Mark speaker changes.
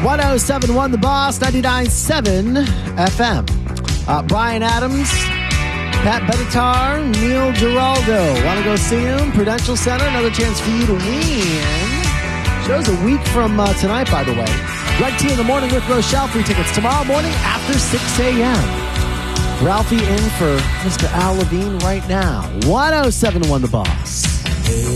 Speaker 1: 1071 The Boss, 99.7 FM. Brian Adams, Pat Benatar, Neil Giraldo. Want to go see him? Prudential Center, another chance for you to win. Show's a week from tonight, by the way. Greg T in the morning with Rochelle. Free tickets tomorrow morning after 6 a.m. Ralphie in for Mr. Al Levine right now. 1071 The Boss.